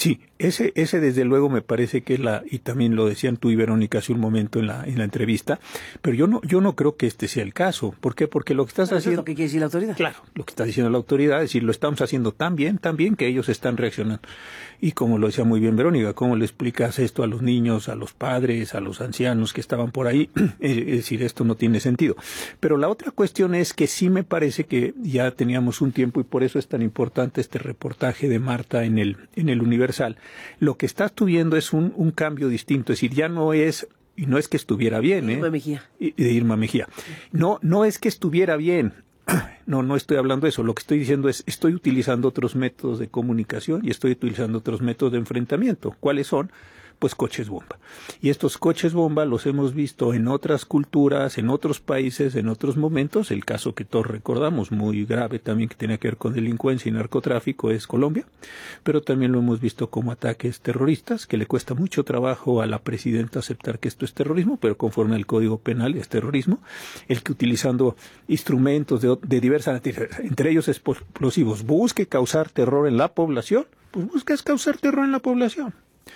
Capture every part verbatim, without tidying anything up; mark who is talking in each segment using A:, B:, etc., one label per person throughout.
A: Sí, ese, ese desde luego me parece que es la, y también lo decían tú y Verónica hace un momento en la, en la entrevista, pero yo no, yo no creo que este sea el caso. ¿Por qué? Porque lo que estás
B: Pero eso
A: haciendo.
B: es lo que quiere decir la autoridad.
A: Claro, lo que está diciendo la autoridad es decir, lo estamos haciendo tan bien, tan bien que ellos están reaccionando. Y como lo decía muy bien Verónica, ¿cómo le explicas esto a los niños, a los padres, a los ancianos que estaban por ahí? Es decir, esto no tiene sentido. Pero la otra cuestión es que sí me parece que ya teníamos un tiempo y por eso es tan importante este reportaje de Marta en el, en el Universal. Lo que estás tú viendo es un, un cambio distinto, es decir, ya no es, y no es que estuviera bien,
B: Irma
A: ¿eh?
B: Mejía.
A: De Irma Mejía. No, no es que estuviera bien. No, no estoy hablando de eso. Lo que estoy diciendo es, estoy utilizando otros métodos de comunicación y estoy utilizando otros métodos de enfrentamiento. ¿Cuáles son? Pues coches bomba. Y estos coches bomba los hemos visto en otras culturas, en otros países, en otros momentos. El caso que todos recordamos, muy grave también, que tiene que ver con delincuencia y narcotráfico, es Colombia. Pero también lo hemos visto como ataques terroristas, que le cuesta mucho trabajo a la presidenta aceptar que esto es terrorismo, pero conforme al Código Penal es terrorismo. El que utilizando instrumentos de, de diversas, entre ellos explosivos, busque causar terror en la población, pues buscas causar terror en la población.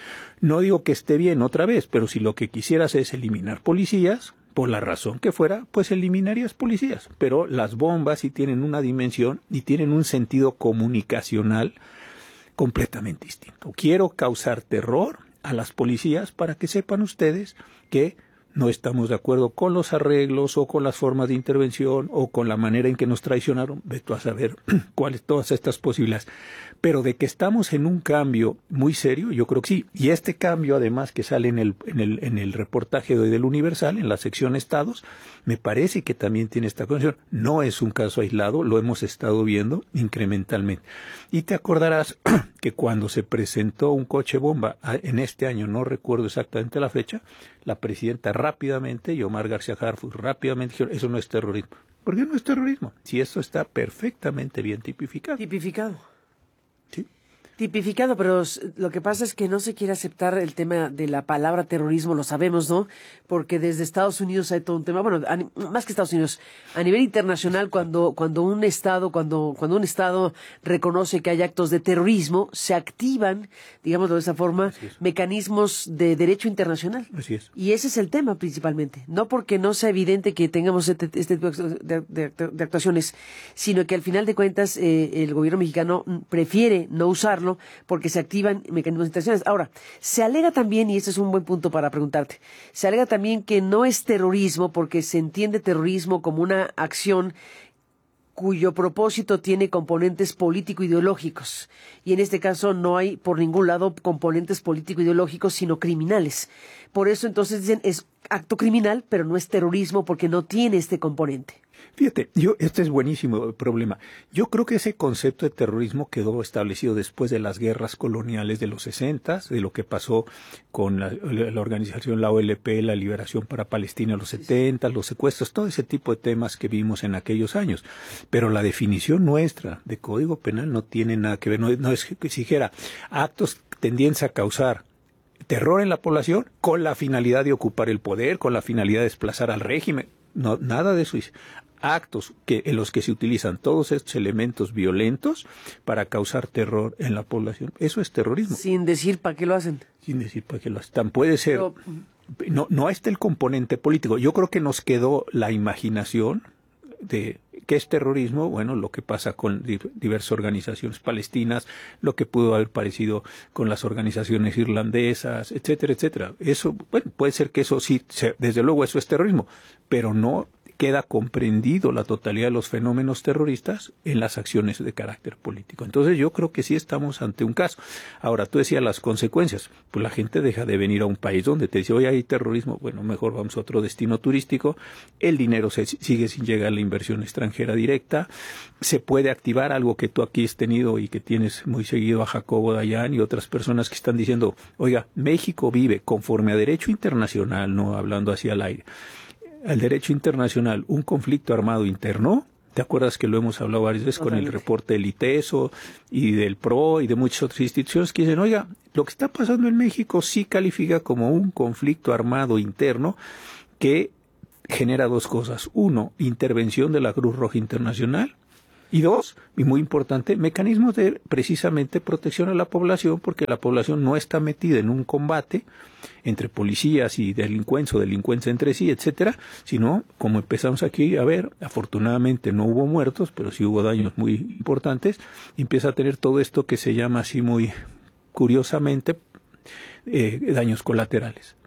A: No digo que esté bien otra vez, pero si lo que quisieras es eliminar policías, por la razón que fuera, pues eliminarías policías. Pero las bombas sí tienen una dimensión y tienen un sentido comunicacional completamente distinto. Quiero causar terror a las policías para que sepan ustedes que no estamos de acuerdo con los arreglos o con las formas de intervención o con la manera en que nos traicionaron. Ve tú a saber cuáles todas estas posibilidades. Pero de que estamos en un cambio muy serio, yo creo que sí. Y este cambio, además, que sale en el, en el, en el reportaje de hoy del Universal, en la sección Estados, me parece que también tiene esta condición. No es un caso aislado, lo hemos estado viendo incrementalmente. Y te acordarás que cuando se presentó un coche bomba en este año, no recuerdo exactamente la fecha, la presidenta rápidamente, y Omar García Harfuch rápidamente dijeron, eso no es terrorismo. ¿Por qué no es terrorismo? Si eso está perfectamente bien tipificado.
B: Tipificado.
A: Sí.
B: Tipificado, pero lo que pasa es que no se quiere aceptar el tema de la palabra terrorismo, lo sabemos, ¿no? Porque desde Estados Unidos hay todo un tema, bueno, a, más que Estados Unidos, a nivel internacional, cuando cuando un estado, cuando cuando un estado reconoce que hay actos de terrorismo, se activan, digámoslo de esa forma, mecanismos de derecho internacional.
A: Así es.
B: Y ese es el tema principalmente, no porque no sea evidente que tengamos este, este tipo de, de, de actuaciones, sino que al final de cuentas eh, el gobierno mexicano prefiere no usarlo porque se activan mecanismos internacionales. Ahora, se alega también, y este es un buen punto para preguntarte, se alega también que no es terrorismo porque se entiende terrorismo como una acción cuyo propósito tiene componentes político-ideológicos. Y en este caso no hay por ningún lado componentes político-ideológicos, sino criminales. Por eso entonces dicen es acto criminal, pero no es terrorismo porque no tiene este componente.
A: Fíjate, yo, este es buenísimo el problema. Yo creo que ese concepto de terrorismo quedó establecido después de las guerras coloniales de los sesentas, de lo que pasó con la, la organización, la O L P, la liberación para Palestina en los setentas, los secuestros, todo ese tipo de temas que vimos en aquellos años. Pero la definición nuestra de Código Penal no tiene nada que ver, no, no es que si dijera actos tendientes a causar terror en la población con la finalidad de ocupar el poder, con la finalidad de desplazar al régimen. No, nada de eso. Actos que, en los que se utilizan todos estos elementos violentos para causar terror en la población. Eso es terrorismo.
B: Sin decir para qué lo hacen.
A: Sin decir para qué lo hacen. Puede ser.
B: Pero,
A: no, no está el componente político. Yo creo que nos quedó la imaginación de qué es terrorismo. Bueno, lo que pasa con diversas organizaciones palestinas, lo que pudo haber parecido con las organizaciones irlandesas, etcétera, etcétera. Eso, bueno, puede ser que eso sí, desde luego eso es terrorismo, pero no queda comprendido la totalidad de los fenómenos terroristas en las acciones de carácter político. Entonces yo creo que sí estamos ante un caso. Ahora, tú decías las consecuencias. Pues la gente deja de venir a un país donde te dice, oye, hay terrorismo, bueno, mejor vamos a otro destino turístico. El dinero se sigue sin llegar a la inversión extranjera directa. Se puede activar algo que tú aquí has tenido y que tienes muy seguido a Jacobo Dayan y otras personas que están diciendo, oiga, México vive conforme a derecho internacional, no hablando hacia el aire, al derecho internacional, un conflicto armado interno. ¿Te acuerdas que lo hemos hablado varias veces con el reporte del ITESO y del P R O y de muchas otras instituciones que dicen, oiga, lo que está pasando en México sí califica como un conflicto armado interno que genera dos cosas. Uno, intervención de la Cruz Roja Internacional Y dos, y muy importante, mecanismos de precisamente protección a la población, porque la población no está metida en un combate entre policías y delincuentes o delincuentes entre sí, etcétera, sino, como empezamos aquí a ver, afortunadamente no hubo muertos, pero sí hubo daños muy importantes, y empieza a tener todo esto que se llama así muy curiosamente eh, daños colaterales.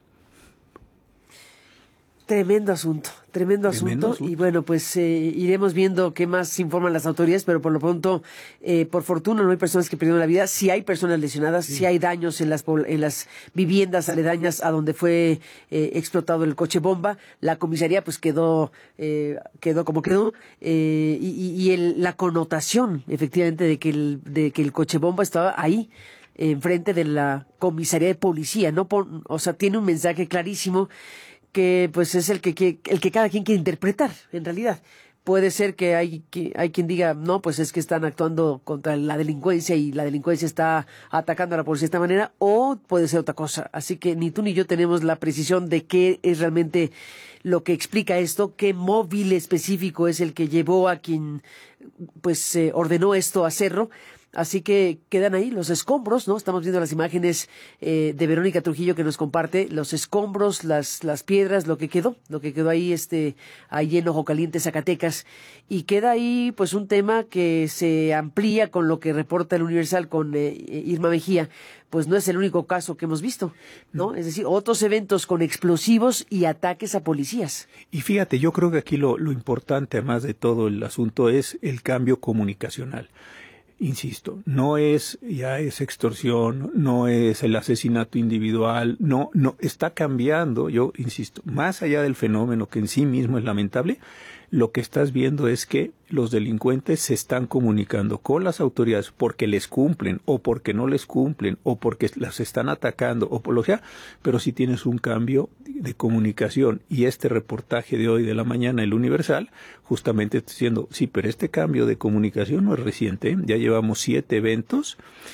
B: Tremendo asunto, tremendo, tremendo asunto. asunto. Y bueno, pues eh, iremos viendo qué más informan las autoridades, pero por lo pronto, eh, por fortuna, no hay personas que perdieron la vida. Sí hay personas lesionadas, sí, sí hay daños en las en las viviendas aledañas a donde fue eh, explotado el coche bomba. La comisaría pues quedó eh, quedó como quedó eh, y, y el, la connotación, efectivamente, de que el de que el coche bomba estaba ahí enfrente de la comisaría de policía, no, por, o sea, tiene un mensaje clarísimo, que pues es el que, que el que cada quien quiere interpretar, en realidad. Puede ser que hay, que hay quien diga, no, pues es que están actuando contra la delincuencia y la delincuencia está atacando a la policía de esta manera, o puede ser otra cosa. Así que ni tú ni yo tenemos la precisión de qué es realmente lo que explica esto, qué móvil específico es el que llevó a quien pues eh, ordenó esto hacerlo. Así que quedan ahí los escombros, ¿no? Estamos viendo las imágenes eh, de Verónica Trujillo que nos comparte los escombros, las las piedras, lo que quedó, lo que quedó ahí, este, ahí en Ojo Caliente, Zacatecas, y queda ahí, pues, un tema que se amplía con lo que reporta el Universal con eh, Irma Mejía. Pues no es el único caso que hemos visto, ¿no? Es decir, otros eventos con explosivos y ataques a policías.
A: Y fíjate, yo creo que aquí lo, lo importante, además de todo el asunto, es el cambio comunicacional. Insisto, no es ya es extorsión, no es el asesinato individual, no, no, está cambiando, yo insisto, más allá del fenómeno que en sí mismo es lamentable, lo que estás viendo es que los delincuentes se están comunicando con las autoridades porque les cumplen o porque no les cumplen o porque las están atacando o por lo que sea, pero si tienes un cambio de comunicación y este reportaje de hoy de la mañana, el Universal, justamente está diciendo, sí, pero este cambio de comunicación no es reciente, ya llevamos siete eventos.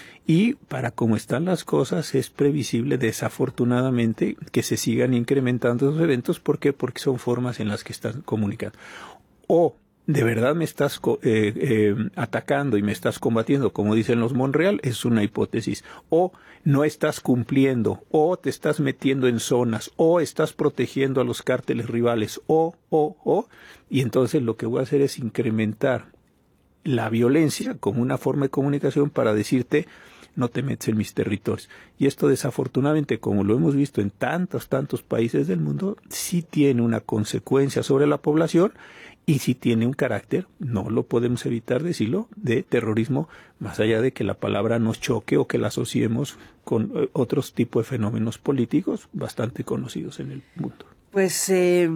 A: Y para cómo están las cosas es previsible, desafortunadamente, que se sigan incrementando esos eventos. ¿Por qué? Porque son formas en las que están comunicando. O de verdad me estás eh, eh, atacando y me estás combatiendo, como dicen los Monreal, es una hipótesis. O no estás cumpliendo, o te estás metiendo en zonas, o estás protegiendo a los cárteles rivales, o, o, o. Y entonces lo que voy a hacer es incrementar la violencia como una forma de comunicación para decirte no te metes en mis territorios. Y esto desafortunadamente, como lo hemos visto en tantos, tantos países del mundo, sí tiene una consecuencia sobre la población y sí tiene un carácter, no lo podemos evitar decirlo, de terrorismo, más allá de que la palabra nos choque o que la asociemos con eh, otros tipos de fenómenos políticos bastante conocidos en el mundo.
B: Pues eh,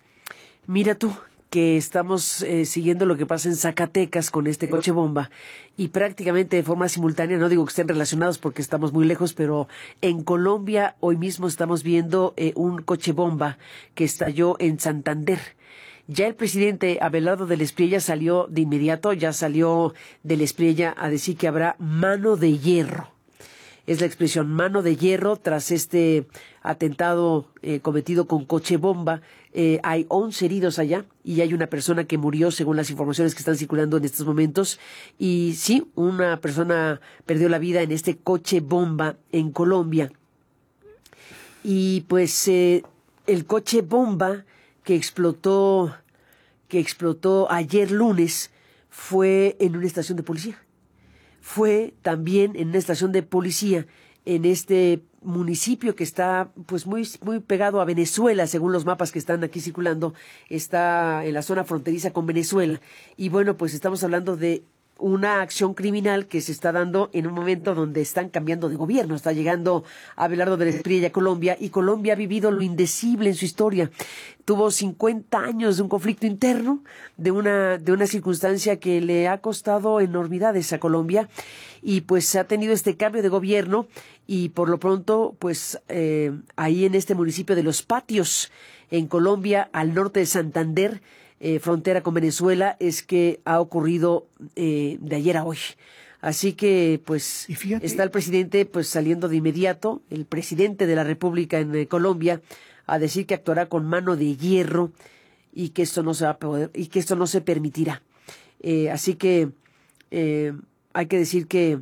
B: mira tú, que estamos eh, siguiendo lo que pasa en Zacatecas con este coche bomba y prácticamente de forma simultánea, no digo que estén relacionados porque estamos muy lejos, pero en Colombia hoy mismo estamos viendo eh, un coche bomba que estalló en Santander. Ya el presidente Abelardo del Espriella salió de inmediato, ya salió del Espriella a decir que habrá mano de hierro. Es la expresión mano de hierro tras este atentado eh, cometido con coche bomba. Eh, hay once heridos allá y hay una persona que murió según las informaciones que están circulando en estos momentos. Y sí, una persona perdió la vida en este coche bomba en Colombia. Y pues eh, el coche bomba que explotó, que explotó ayer lunes fue en una estación de policía. Fue también en una estación de policía en este municipio que está pues muy muy pegado a Venezuela, según los mapas que están aquí circulando, está en la zona fronteriza con Venezuela. Y bueno, pues estamos hablando de una acción criminal que se está dando en un momento donde están cambiando de gobierno. Está llegando Abelardo del Espriella a Colombia y Colombia ha vivido lo indecible en su historia. Tuvo cincuenta años de un conflicto interno, de una de una circunstancia que le ha costado enormidades a Colombia y pues ha tenido este cambio de gobierno y por lo pronto pues eh, ahí en este municipio de Los Patios en Colombia, al norte de Santander, Eh, frontera con Venezuela, es que ha ocurrido eh, de ayer a hoy. Así que, pues, está el presidente pues saliendo de inmediato, el presidente de la República en eh, Colombia, a decir que actuará con mano de hierro y que esto no se va a poder, y que esto no se permitirá. Eh, así que eh, hay que decir que,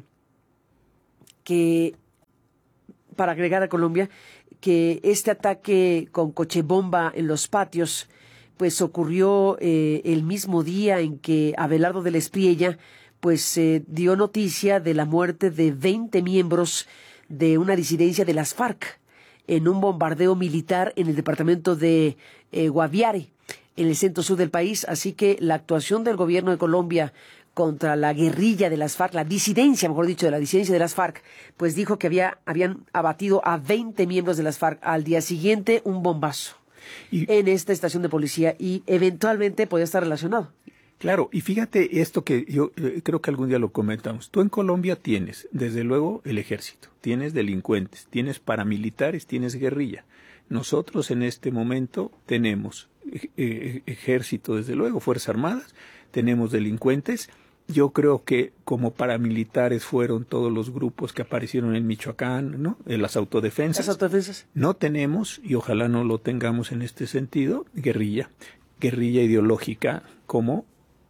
B: que, para agregar a Colombia, que este ataque con coche bomba en los patios pues ocurrió eh, el mismo día en que Abelardo de la Espriella pues eh, dio noticia de la muerte de veinte miembros de una disidencia de las FARC en un bombardeo militar en el departamento de eh, Guaviare, en el centro sur del país. Así que la actuación del gobierno de Colombia contra la guerrilla de las FARC, la disidencia, mejor dicho, de la disidencia de las FARC, pues dijo que había, habían abatido a veinte miembros de las FARC. Al día siguiente, un bombazo y, en esta estación de policía, y eventualmente podía estar relacionado.
A: Claro, y fíjate esto que yo eh, creo que algún día lo comentamos. Tú en Colombia tienes, desde luego, el ejército, tienes delincuentes, tienes paramilitares, tienes guerrilla. Nosotros en este momento tenemos eh, ejército, desde luego, Fuerzas Armadas, tenemos delincuentes. Yo creo que como paramilitares fueron todos los grupos que aparecieron en Michoacán, ¿no? En las autodefensas.
B: Las autodefensas.
A: No tenemos, y ojalá no lo tengamos en este sentido, guerrilla, guerrilla ideológica como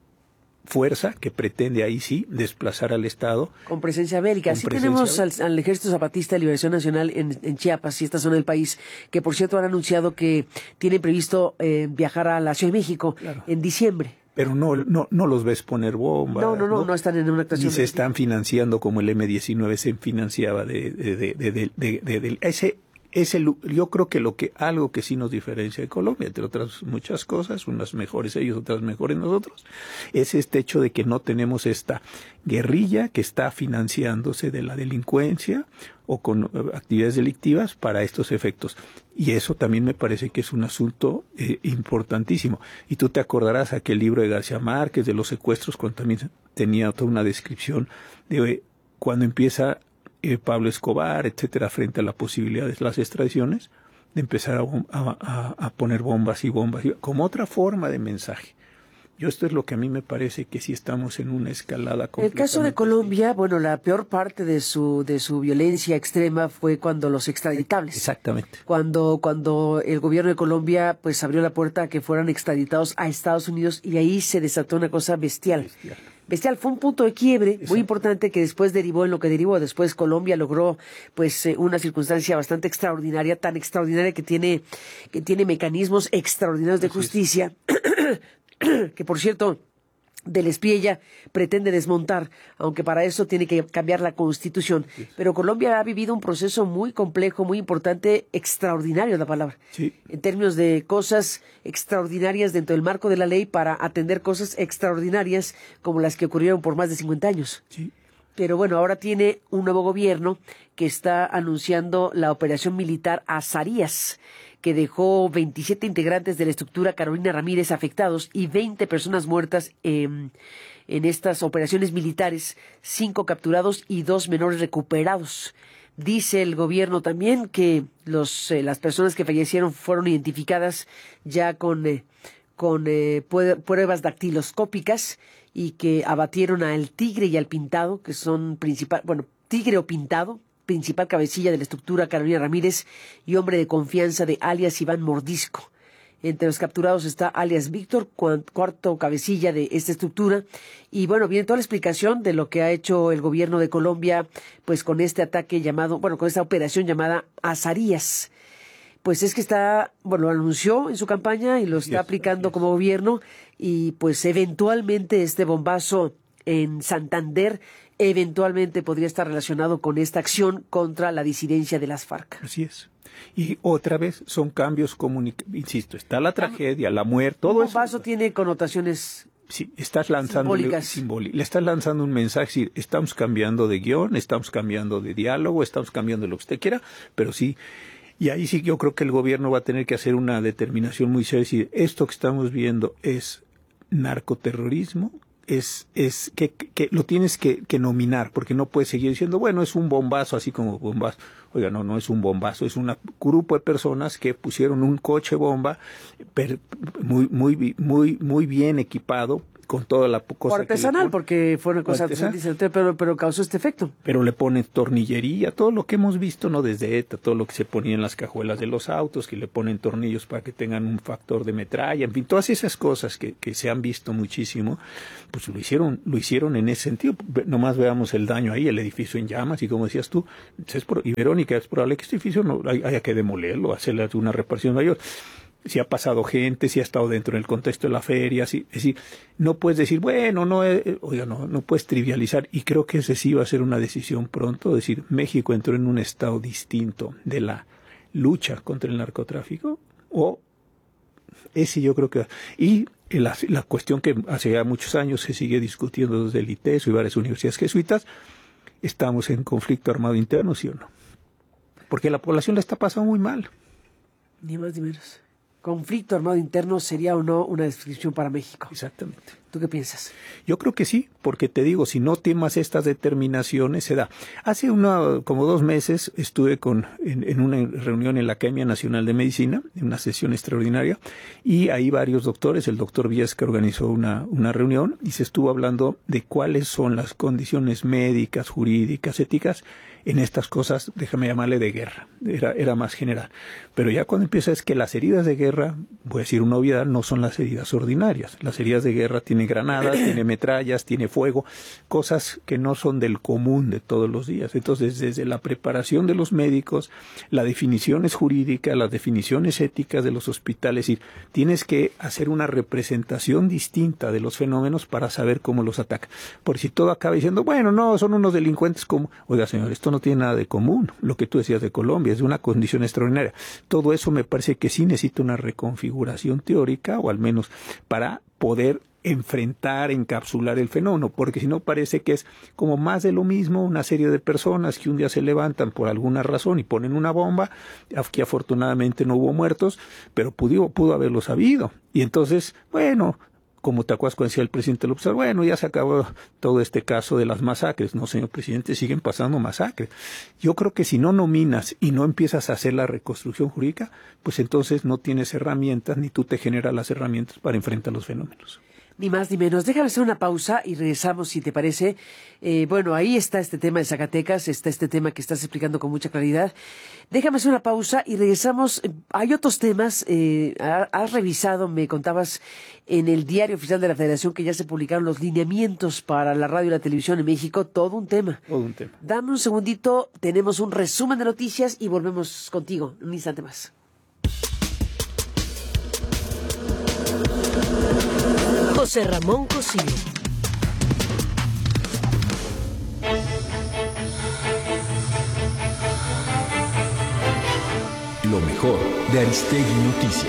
A: fuerza que pretende ahí sí desplazar al Estado.
B: Con presencia bélica. Así
A: presencia
B: tenemos
A: bélica.
B: Al, al Ejército Zapatista de Liberación Nacional en, en Chiapas y esta zona del país, que por cierto han anunciado que tienen previsto eh, viajar a la Ciudad de México claro. en diciembre.
A: Pero no, no, no los ves poner bombas.
B: No, no, no, no, no están en una actuación.
A: Ni se están financiando como el eme diecinueve se financiaba de, de, de, de, de, de, de, de ese, ese, yo creo que lo que, algo que sí nos diferencia de Colombia, entre otras muchas cosas, unas mejores ellos, otras mejores nosotros, es este hecho de que no tenemos esta guerrilla que está financiándose de la delincuencia o con actividades delictivas para estos efectos. Y eso también me parece que es un asunto eh, importantísimo. Y tú te acordarás aquel libro de García Márquez de los secuestros, cuando también tenía toda una descripción de eh, cuando empieza eh, Pablo Escobar, etcétera, frente a la posibilidad de las extradiciones, de empezar a, a, a poner bombas y bombas, como otra forma de mensaje. Yo esto es lo que a mí me parece que sí estamos en una escalada completamente.
B: El caso de Colombia, bueno, la peor parte de su de su violencia extrema fue cuando los extraditables.
A: Exactamente.
B: Cuando cuando el gobierno de Colombia pues abrió la puerta a que fueran extraditados a Estados Unidos, y ahí se desató una cosa bestial. Bestial. Bestial, fue un punto de quiebre Exacto. muy importante que después derivó en lo que derivó. Después Colombia logró pues eh, una circunstancia bastante extraordinaria, tan extraordinaria que tiene que tiene mecanismos extraordinarios de justicia. Que por cierto, de la Espriella pretende desmontar, aunque para eso tiene que cambiar la Constitución. Sí. Pero Colombia ha vivido un proceso muy complejo, muy importante, extraordinario la palabra,
A: sí.
B: en términos de cosas extraordinarias dentro del marco de la ley para atender cosas extraordinarias como las que ocurrieron por más de cincuenta años.
A: Sí.
B: Pero bueno, ahora tiene un nuevo gobierno que está anunciando la operación militar Azarías, que dejó veintisiete integrantes de la estructura Carolina Ramírez afectados y veinte personas muertas eh, en estas operaciones militares, cinco capturados y dos menores recuperados. Dice el gobierno también que los eh, las personas que fallecieron fueron identificadas ya con, eh, con eh, pruebas dactiloscópicas, y que abatieron al Tigre y al Pintado, que son principal, bueno, Tigre o Pintado, principal cabecilla de la estructura Carolina Ramírez y hombre de confianza de alias Iván Mordisco. Entre los capturados está alias Víctor, cuarto cabecilla de esta estructura. Y bueno, viene toda la explicación de lo que ha hecho el gobierno de Colombia, pues con este ataque llamado, bueno, con esta operación llamada Azarías. Pues es que está, bueno, lo anunció en su campaña y lo está yes, aplicando yes. como gobierno, y pues eventualmente este bombazo en Santander eventualmente podría estar relacionado con esta acción contra la disidencia de las FARC.
A: Así es. Y otra vez son cambios comunicativos. Insisto, está la tragedia, la muerte, todo eso.
B: Un bombazo tiene connotaciones
A: sí, estás lanzando
B: simbólicas.
A: Le estás lanzando un mensaje, sí, estamos cambiando de guión, estamos cambiando de diálogo, estamos cambiando lo que usted quiera, pero sí. Y ahí sí yo creo que el gobierno va a tener que hacer una determinación muy seria. Es decir, esto que estamos viendo es narcoterrorismo, es es que, que lo tienes que, que nominar, porque no puedes seguir diciendo, bueno, es un bombazo, así como bombazo. Oiga, no, no es un bombazo, es un grupo de personas que pusieron un coche bomba per, muy muy muy muy bien equipado, con toda la cosa.
B: Por artesanal, porque fue una cosa
A: artesanal,
B: artesanal, pero, pero causó este efecto.
A: Pero le ponen tornillería, todo lo que hemos visto, ¿no? Desde ETA, todo lo que se ponía en las cajuelas de los autos, que le ponen tornillos para que tengan un factor de metralla, en fin, todas esas cosas que, que se han visto muchísimo, pues lo hicieron, lo hicieron en ese sentido. Nomás veamos el daño ahí, el edificio en llamas, y como decías tú, es por, y Verónica, es probable que este edificio no haya que demolerlo, hacerle una reparación mayor. Si ha pasado gente, si ha estado dentro del contexto de la feria, si, es decir, no puedes decir, bueno, no, eh, oiga, no, no puedes trivializar, y creo que ese sí va a ser una decisión pronto, es decir, México entró en un estado distinto de la lucha contra el narcotráfico, o ese yo creo que, y la, la cuestión que hace ya muchos años se sigue discutiendo desde el ITESO y varias universidades jesuitas, estamos en conflicto armado interno, ¿sí o no? Porque la población la está pasando muy mal.
B: Ni más ni menos. ¿Conflicto armado interno sería o no una descripción para México?
A: Exactamente.
B: ¿Tú qué piensas?
A: Yo creo que sí, porque te digo, si no temas estas determinaciones, se da. Hace una, como dos meses estuve con, en, en una reunión en la Academia Nacional de Medicina, en una sesión extraordinaria, y ahí varios doctores, el doctor Viesca organizó una, una reunión y se estuvo hablando de cuáles son las condiciones médicas, jurídicas, éticas, en estas cosas, déjame llamarle de guerra, era, era más general. Pero ya cuando empieza es que las heridas de guerra, voy a decir una obviedad, no son las heridas ordinarias. Las heridas de guerra tienen granadas, tiene metrallas, tiene fuego, cosas que no son del común de todos los días. Entonces, desde la preparación de los médicos, las definiciones jurídicas, las definiciones éticas de los hospitales, y tienes que hacer una representación distinta de los fenómenos para saber cómo los ataca. Por si todo acaba diciendo, bueno, no, son unos delincuentes como, oiga señor, esto no tiene nada de común. Lo que tú decías de Colombia es una condición extraordinaria. Todo eso me parece que sí necesita una reconfiguración teórica, o al menos para poder enfrentar, encapsular el fenómeno, porque si no parece que es como más de lo mismo, una serie de personas que un día se levantan por alguna razón y ponen una bomba, que afortunadamente no hubo muertos, pero pudo, pudo haberlo sabido. Y entonces, bueno, como te acuerdas cuando decía el presidente López Obrador, bueno, ya se acabó todo este caso de las masacres. No, señor presidente, siguen pasando masacres. Yo creo que si no nominas y no empiezas a hacer la reconstrucción jurídica, pues entonces no tienes herramientas, ni tú te generas las herramientas para enfrentar los fenómenos.
B: Ni más ni menos. Déjame hacer una pausa y regresamos, si te parece. Eh, bueno, ahí está este tema de Zacatecas, está este tema que estás explicando con mucha claridad. Déjame hacer una pausa y regresamos. Hay otros temas. Eh, has revisado, me contabas, en el Diario Oficial de la Federación, que ya se publicaron los lineamientos para la radio y la televisión en México. Todo un tema.
A: Todo un tema.
B: Dame un segundito, tenemos un resumen de noticias y volvemos contigo un instante más.
C: José Ramón Cosío.
D: Lo mejor de Aristegui Noticias.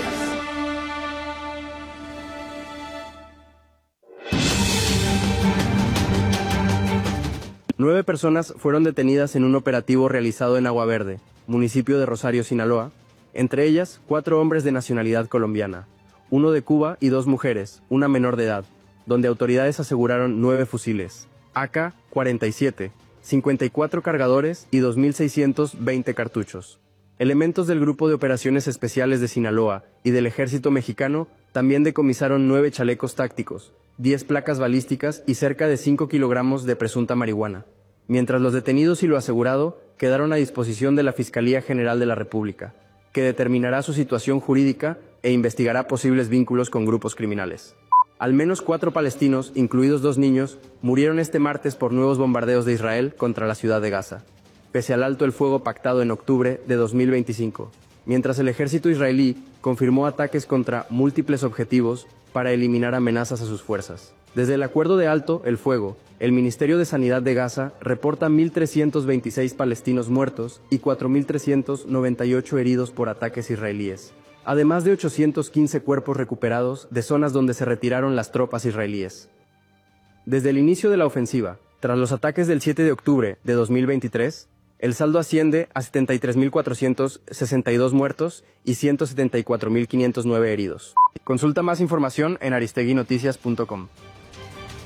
E: Nueve personas fueron detenidas en un operativo realizado en Agua Verde, municipio de Rosario, Sinaloa. Entre ellas, cuatro hombres de nacionalidad colombiana, uno de Cuba y dos mujeres, una menor de edad, donde autoridades aseguraron nueve fusiles, A K cuarenta y siete, cincuenta y cuatro cargadores y dos mil seiscientos veinte cartuchos. Elementos del Grupo de Operaciones Especiales de Sinaloa y del Ejército Mexicano también decomisaron nueve chalecos tácticos, diez placas balísticas y cerca de cinco kilogramos de presunta marihuana, mientras los detenidos y lo asegurado quedaron a disposición de la Fiscalía General de la República, que determinará su situación jurídica e investigará posibles vínculos con grupos criminales. Al menos cuatro palestinos, incluidos dos niños, murieron este martes por nuevos bombardeos de Israel contra la ciudad de Gaza, pese al alto el fuego pactado en octubre de dos mil veinticinco, mientras el ejército israelí confirmó ataques contra múltiples objetivos para eliminar amenazas a sus fuerzas. Desde el acuerdo de alto el fuego, el Ministerio de Sanidad de Gaza reporta mil trescientos veintiséis palestinos muertos y cuatro mil trescientos noventa y ocho heridos por ataques israelíes, además de ochocientos quince cuerpos recuperados de zonas donde se retiraron las tropas israelíes. Desde el inicio de la ofensiva, tras los ataques del siete de octubre de dos mil veintitrés, el saldo asciende a setenta y tres mil cuatrocientos sesenta y dos muertos y ciento setenta y cuatro mil quinientos nueve heridos. Consulta más información en aristegui noticias punto com.